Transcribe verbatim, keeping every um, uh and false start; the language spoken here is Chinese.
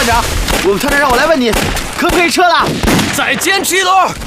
长，我们团长让我来问你，可不可以撤了？ 再坚持一轮。